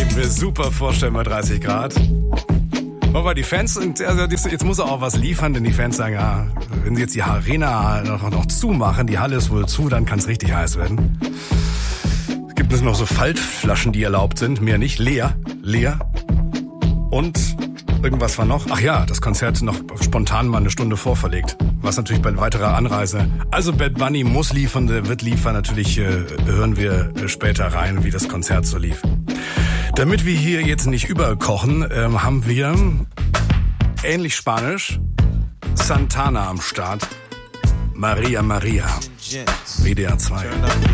ich mir super vorstellen bei 30 Grad. Aber die Fans sind, also jetzt muss er auch was liefern, denn die Fans sagen, ja, wenn sie jetzt die Arena noch zumachen, die Halle ist wohl zu, dann kann es richtig heiß werden. Es gibt noch so Faltflaschen, die erlaubt sind, mehr nicht, leer. Und irgendwas war noch. Ach ja, das Konzert noch spontan mal eine Stunde vorverlegt. Was natürlich bei weiterer Anreise. Also Bad Bunny muss liefern, der wird liefern. Natürlich hören wir später rein, wie das Konzert so lief. Damit wir hier jetzt nicht überkochen, haben wir ähnlich Spanisch Santana am Start. Maria Maria. WDR 2.